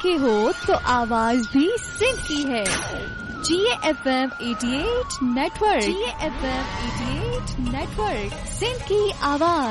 के हो तो आवाज भी सिंध की है। GFM 88 network, GFM 88 network, Sindh की आवाज।